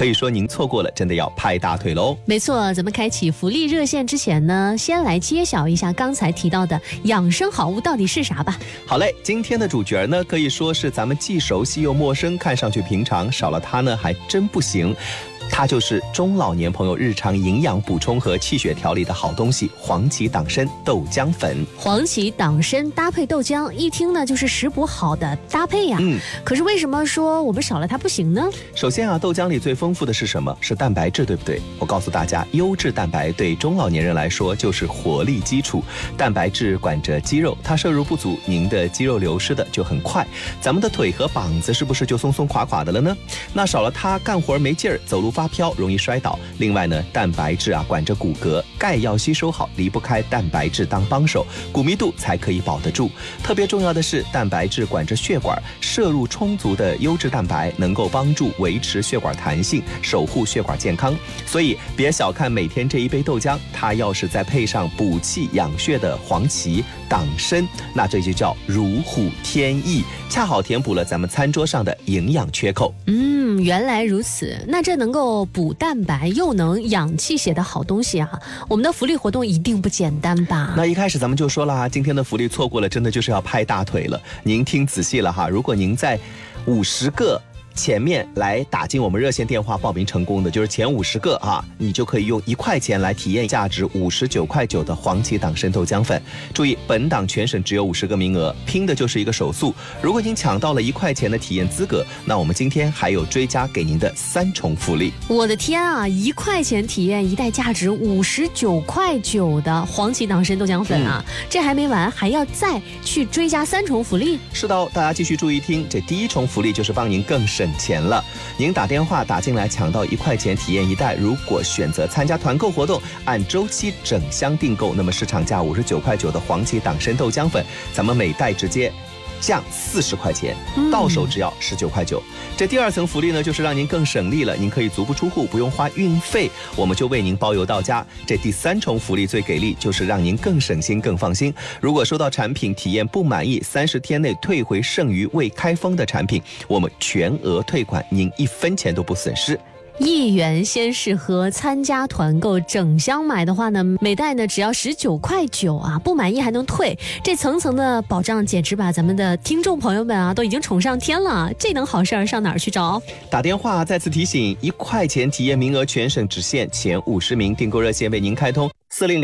可以说您错过了，真的要拍大腿喽。 没错，咱们开启福利热线之前呢，先来揭晓一下刚才提到的养生好物到底是啥吧。 好嘞，今天的主角呢，可以说是咱们既熟悉又陌生，看上去平常，少了它呢还真不行。它就是中老年朋友日常营养补充和气血调理的好东西——黄芪党参豆浆粉。 黄芪党参搭配豆浆，一听呢就是食补好的搭配呀。可是为什么说我们少了它不行呢？ 首先啊，豆浆里最丰富的是什么？是蛋白质，对不对？我告诉大家，优质蛋白对中老年人来说就是活力基础。蛋白质管着肌肉，它摄入不足，您的肌肉流失的就很快。咱们的腿和膀子是不是就松松垮垮的了呢？那少了它，干活没劲儿，走路发飘，容易摔倒。另外呢，蛋白质啊管着骨骼，钙要吸收好，离不开蛋白质当帮手，骨密度才可以保得住。特别重要的是，蛋白质管着血管，摄入充足的优质蛋白能够帮助维持血管弹性，守护血管健康。所以别小看每天这一杯豆浆，它要是再配上补气养血的黄芪、党参，那这就叫如虎添翼，恰好填补了咱们餐桌上的营养缺口。 原来如此，那这能够补蛋白又能养气血的好东西啊，我们的福利活动一定不简单吧？ 那一开始咱们就说了，今天的福利错过了，真的就是要拍大腿了。您听仔细了哈，如果您在50个前面来打进我们热线电话报名成功的，就是前50个啊，你就可以用1块钱来体验价值59.9块的黄芪党参豆浆粉。注意，本档全省只有50个名额，拼的就是一个手速。如果您抢到了1块钱的体验资格，那我们今天还有追加给您的3重福利。 我的天啊，1块钱体验一袋价值59.9块的黄芪党参豆浆粉啊，这还没完，还要再去追加3重福利。 是的，大家继续注意听，这第1重福利就是帮您更省钱了。您打电话打进来抢到1块钱体验一袋，如果选择参加团购活动，按周期整箱订购，那么市场价59.9块的黄芪党参豆浆粉，咱们每袋直接降40块钱，到手只要19.9块。这第2层福利呢，就是让您更省力了，您可以足不出户，不用花运费，我们就为您包邮到家。这第3重福利最给力，就是让您更省心更放心。如果收到产品体验不满意，30天内退回剩余未开封的产品，我们全额退款，您1分钱都不损失。 1元先试喝，参加团购整箱买的话呢，每袋呢只要19.9块啊，不满意还能退，这层层的保障简直把咱们的听众朋友们啊都已经宠上天了，这等好事儿上哪儿去找？ 打电话再次提醒，1块钱体验名额全省只限前50名，订购热线为您开通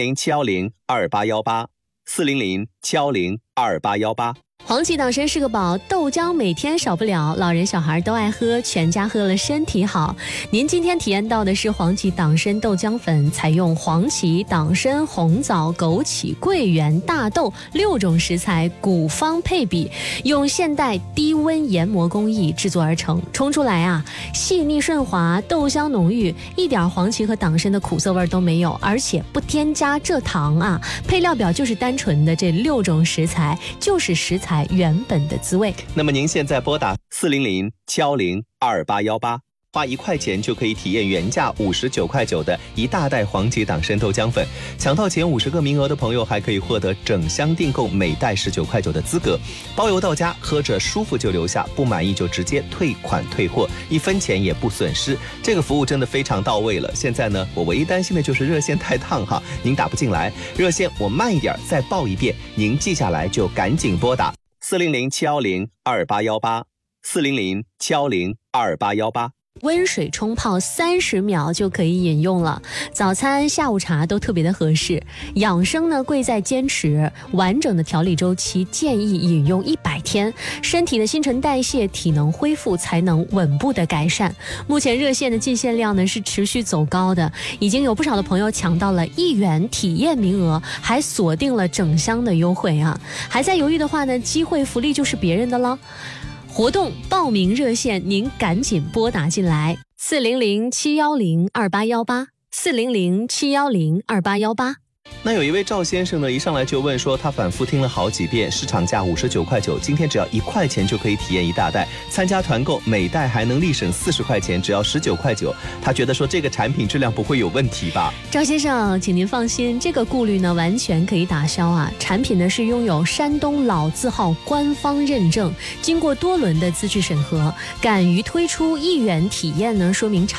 400-710-2818，400-710-2818。 黄芪党参是个宝，豆浆每天少不了，老人小孩都爱喝，全家喝了身体好。您今天体验到的是黄芪党参豆浆粉，采用黄芪、党参、红枣、枸杞、桂圆、大豆6种食材古方配比，用现代低温研磨工艺制作而成，冲出来啊细腻顺滑，豆香浓郁，一点黄芪和党参的苦涩味都没有，而且不添加蔗糖啊。配料表就是单纯的这6种食材，就是食材原本的滋味。 那么您现在拨打400-710-2818，花1块钱就可以体验原价59.9块的一大袋黄芪党参豆浆粉。抢到前50个名额的朋友还可以获得整箱订购每袋19.9块的资格，包邮到家，喝着舒服就留下，不满意就直接退款退货，1分钱也不损失。这个服务真的非常到位了。现在呢，我唯一担心的就是热线太烫哈，您打不进来，热线我慢一点再报一遍，您记下来就赶紧拨打400-710-2818，400-710-2818。 温水冲泡30秒就可以饮用了，早餐、下午茶都特别的合适。养生呢，贵在坚持，完整的调理周期建议饮用100天，身体的新陈代谢、体能恢复才能稳步的改善。目前热线的进线量呢是持续走高的，已经有不少的朋友抢到了1元体验名额，还锁定了整箱的优惠啊！还在犹豫的话呢，机会福利就是别人的了。活动报名热线您赶紧拨打进来，400-710-2818，400-710-2818。 那有一位赵先生呢，一上来就问说，他反复听了好几遍，市场价59.9块，今天只要1块钱就可以体验一大袋，参加团购每袋还能立省40块钱，只要19.9块，他觉得说这个产品质量不会有问题吧？ 赵先生，请您放心，这个顾虑呢完全可以打消啊！产品呢是拥有山东老字号官方认证，经过多轮的资质审核，敢于推出1元体验呢，说明